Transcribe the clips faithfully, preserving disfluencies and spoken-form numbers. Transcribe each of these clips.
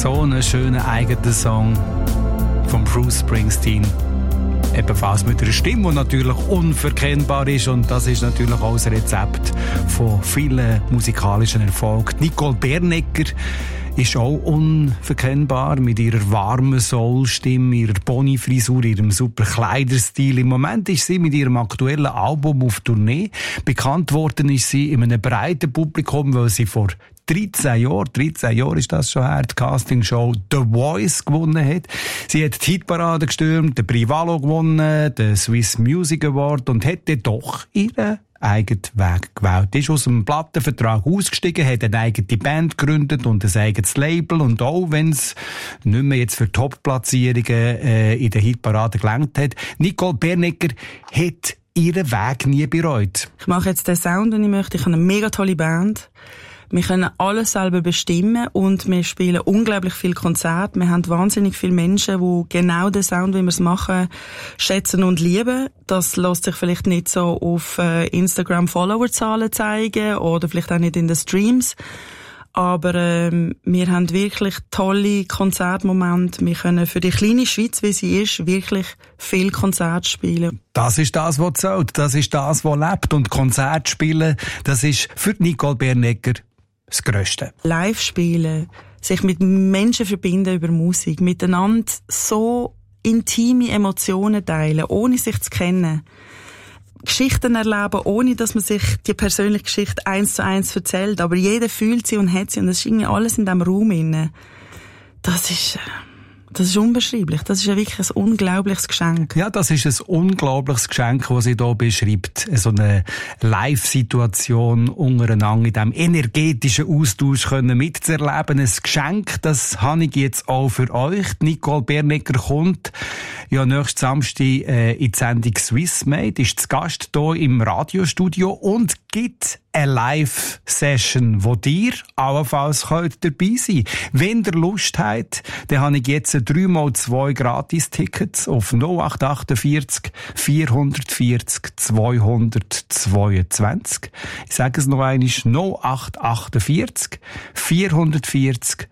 So einen schönen eigenen Song von Bruce Springsteen. Ebenfalls mit einer Stimme, die natürlich unverkennbar ist. Und das ist natürlich auch das Rezept von vielen musikalischen Erfolgen. Nicole Bernecker ist auch unverkennbar mit ihrer warmen Soul-Stimme, ihrer Pony-Frisur, ihrem super Kleiderstil. Im Moment ist sie mit ihrem aktuellen Album auf Tournee. Bekannt worden ist sie in einem breiten Publikum, weil sie vor dreizehn Jahren, dreizehn Jahre ist das schon her, die Castingshow The Voice gewonnen hat. Sie hat die Hitparade gestürmt, den Privalo gewonnen, den Swiss Music Award und hätte doch ihren eigenen Weg gewählt. Ist aus dem Plattenvertrag ausgestiegen, hat eine eigene Band gegründet und ein eigenes Label. Und auch wenn es nicht mehr jetzt für Top-Platzierungen äh, in der Hitparade gelangt hat, Nicole Bernecker hat ihren Weg nie bereut. Ich mache jetzt den Sound, den ich möchte. Ich habe eine mega tolle Band. Wir können alles selber bestimmen und wir spielen unglaublich viele Konzerte. Wir haben wahnsinnig viele Menschen, die genau den Sound, wie wir es machen, schätzen und lieben. Das lässt sich vielleicht nicht so auf Instagram-Follower-Zahlen zeigen oder vielleicht auch nicht in den Streams. Aber ähm, wir haben wirklich tolle Konzertmomente. Wir können für die kleine Schweiz, wie sie ist, wirklich viel Konzerte spielen. Das ist das, was zählt. Das ist das, was lebt. Und Konzert spielen, das ist für Nicole Bernecker das Grösste. Live spielen, sich mit Menschen verbinden über Musik, miteinander so intime Emotionen teilen, ohne sich zu kennen. Geschichten erleben, ohne dass man sich die persönliche Geschichte eins zu eins erzählt, aber jeder fühlt sie und hat sie und das ist irgendwie alles in diesem Raum inne. Das ist, das ist unbeschreiblich. Das ist ja wirklich ein unglaubliches Geschenk. Ja, das ist ein unglaubliches Geschenk, das sie hier beschreibt. So eine Live-Situation untereinander, in diesem energetischen Austausch können mitzuerleben. Ein Geschenk, das habe ich jetzt auch für euch. Nicole Bernecker kommt ja nächsten Samstag äh, in die Sendung Swissmade, ist zu Gast hier im Radiostudio und gibt eine Live-Session, wo dir allenfalls könnt dabei sein. Wenn ihr Lust habt, dann habe ich jetzt drei mal zwei Gratis-Tickets auf null acht achtundvierzig vierhundertvierzig zweihundertzweiundzwanzig. Ich sage es noch einmal, null acht achtundvierzig vierhundertvierzig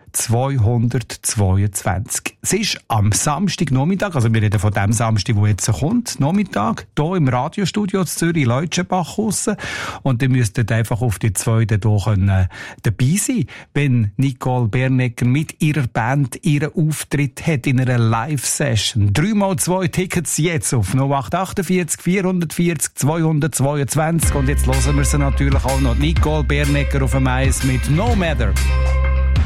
zweihundertzweiundzwanzig. Es ist am Samstagnachmittag, also wir reden von dem Samstag, der jetzt kommt, Nachmittag, hier im Radiostudio zu Zürich-Leutschenbach aussen. Und ihr müsstet einfach auf die zweite hier können dabei sein, wenn Nicole Bernecker mit ihrer Band ihren Auftritt hat in einer Live-Session. Drei mal zwei Tickets jetzt auf null acht achtundvierzig vierhundertvierzig zweihundertzweiundzwanzig. Und jetzt hören wir sie natürlich auch noch. Nicole Bernecker auf dem Eis mit No Matter.